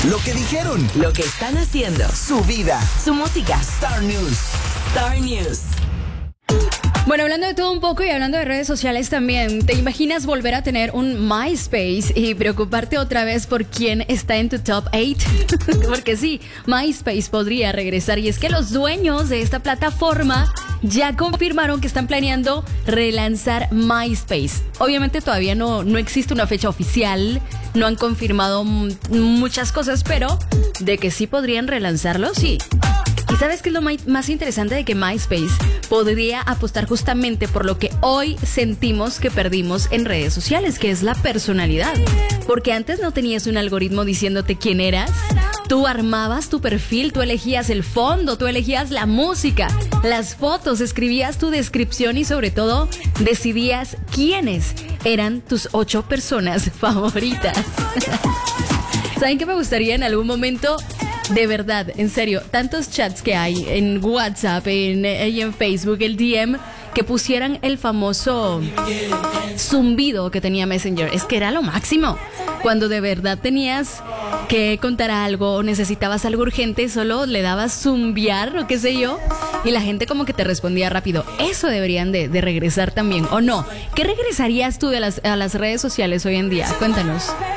Lo que dijeron, Lo que están haciendo, su vida. su música. Star News. Star News. Bueno, hablando de todo un poco y hablando de redes sociales también, ¿te imaginas volver a tener un MySpace y preocuparte otra vez por quién está en tu top 8? Porque sí, MySpace podría regresar, y es que los dueños de esta plataforma ya confirmaron que están planeando relanzar MySpace. Obviamente todavía no existe una fecha oficial, no han confirmado muchas cosas, pero de que sí podrían relanzarlo, sí. ¿Y sabes qué es lo más interesante? De que MySpace podría apostar justamente por lo que hoy sentimos que perdimos en redes sociales, que es la personalidad. Porque antes no tenías un algoritmo diciéndote quién eras. Tú armabas tu perfil, tú elegías el fondo, tú elegías la música, las fotos, escribías tu descripción y sobre todo decidías quiénes eran tus 8 personas favoritas. ¿Saben qué me gustaría en algún momento? De verdad, en serio, tantos chats que hay en WhatsApp y en Facebook, el DM, que pusieran el famoso zumbido que tenía Messenger. Es que era lo máximo. Cuando de verdad tenías que contar algo o necesitabas algo urgente, solo le dabas zumbiar o qué sé yo, y la gente como que te respondía rápido. Eso deberían de regresar también, ¿o no? ¿Qué regresarías tú a las redes sociales hoy en día? Cuéntanos.